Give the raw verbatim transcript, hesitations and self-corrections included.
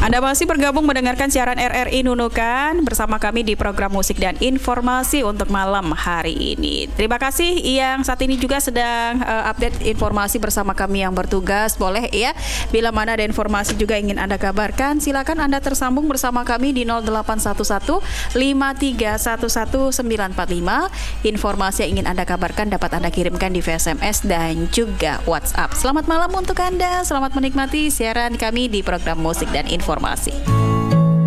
Anda masih bergabung mendengarkan siaran R R I Nunukan bersama kami di program musik dan informasi untuk malam hari ini. Terima kasih yang saat ini juga sedang uh, update informasi bersama kami yang bertugas. Boleh ya, bila mana ada informasi juga ingin Anda kabarkan, silakan Anda tersambung bersama kami di nol delapan satu satu lima tiga satu satu sembilan empat lima. Informasi yang ingin Anda kabarkan dapat Anda kirimkan di V S M S dan juga WhatsApp. Selamat malam untuk Anda, selamat menikmati siaran kami di program musik dan informasi.